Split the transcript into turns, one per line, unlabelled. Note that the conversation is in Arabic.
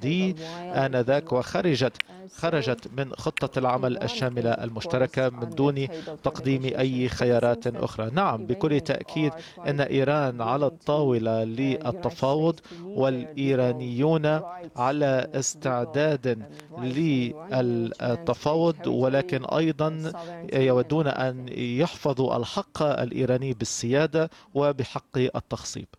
دي آنذاك، خرجت من خطة العمل الشاملة المشتركة من دون تقديم أي خيارات أخرى. نعم، بكل تأكيد أن إيران على الطاولة للتفاوض، والإيرانيون على استعداد للتفاوض، ولكن أيضا يودون أن يحفظوا الحق الإيراني بالسيادة وبحق التخصيب.